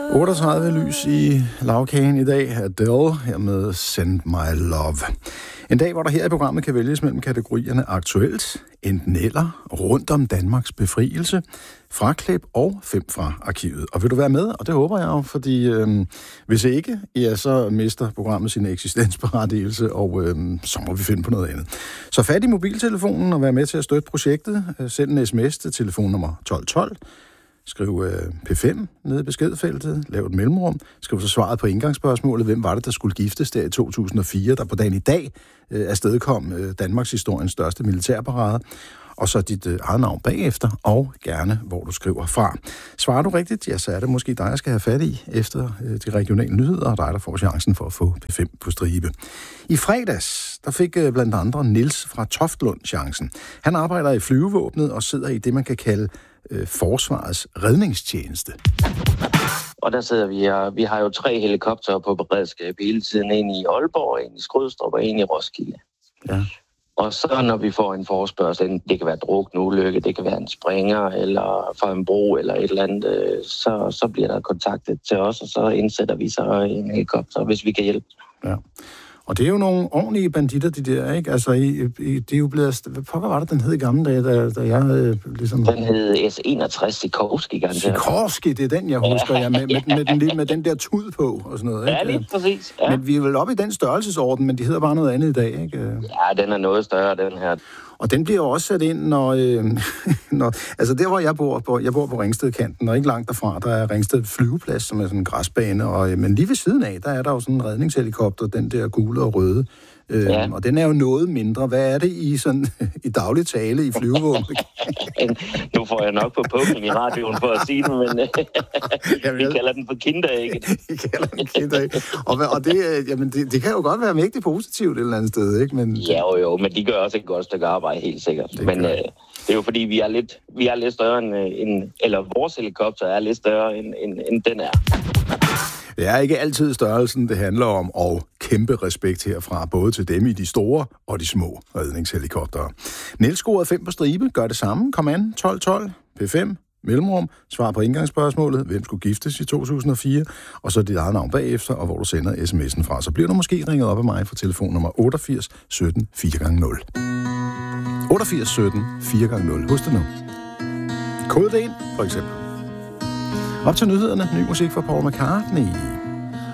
38 lys i lavkagen i dag. Adele her med Send My Love. En dag, hvor der her i programmet kan vælges mellem kategorierne aktuelt, enten eller, rundt om Danmarks befrielse, fraklip og 5 fra arkivet. Og vil du være med? Og det håber jeg jo, fordi hvis ikke, ja, så mister programmet sin eksistensberettigelse, og så må vi finde på noget andet. Så fat i mobiltelefonen og vær med til at støtte projektet. Send en sms til telefonnummer 1212. Skriv P5 nede i beskedfeltet, lav et mellemrum, skriv så svaret på indgangsspørgsmålet, hvem var det, der skulle giftes der i 2004, der på dagen i dag afstedkom Danmarks historiens største militærparade, og så dit eget navn bagefter, og gerne, hvor du skriver fra. Svarer du rigtigt, ja, så er det måske dig, jeg skal have fat i efter de regionale nyheder, og dig, der får chancen for at få P5 på stribe. I fredags, der fik blandt andre Niels fra Toftlund chancen. Han arbejder i flyvevåbnet og sidder i det, man kan kalde Forsvarets redningstjeneste. Og der sidder vi her. Vi har jo 3 helikoptere på beredskab hele tiden. En i Aalborg, en i Skrydstrup og en i Roskilde. Ja. Og så når vi får en forespørgsel, det kan være drukneulykke, det kan være en springer eller fra en bro eller et eller andet, så bliver der kontaktet til os, og så indsætter vi så en helikopter, hvis vi kan hjælpe. Ja. Og det er jo nogle ordentlige banditter, de der, ikke? Altså, det er jo blevet... Hvad pokker var det, den hed i gamle dage, da jeg ligesom... Den hed S61 Sikorsky, Sikorsky, det er den, jeg husker, ja, med den der tud på og sådan noget, ikke? Ja, lige præcis. Ja. Men vi er vel oppe i den størrelsesorden, men de hedder bare noget andet i dag, ikke? Ja, den er noget større, den her. Og den bliver jo også sat ind, når altså der, hvor jeg bor på Ringstedkanten, og ikke langt derfra, der er Ringsted flyveplads, som er sådan en græsbane, men lige ved siden af, der er der jo sådan en redningshelikopter, den der gule og røde, og den er jo noget mindre. Hvad er det i daglig tale i flyvevåbnet? Nu får jeg nok på puklen i radioen for at sige det, men vi kalder den for kinderægget. Vi kalder den kinderægget. Og det kan jo godt være mægtigt positivt et eller andet sted, ikke? Men, jo, men de gør også et godt stykke arbejde, helt sikkert. Men det er jo fordi, vi er lidt større end eller vores helikopter er lidt større, end den er. Det er ikke altid størrelsen, det handler om, og kæmpe respekt herfra, både til dem i de store og de små redningshelikoptere. Niels scorede 5 på stribe, gør det samme. Kom an, 1212, P5, mellemrum, svar på indgangsspørgsmålet, hvem skulle giftes i 2004, og så dit eget navn bagefter, og hvor du sender sms'en fra. Så bliver du måske ringet op af mig fra telefonnummer 88 17 4x0. 88 17 4x0. Husk det nu. Kode det ind, for eksempel. Op til nyhederne. Ny musik fra Paul McCartney.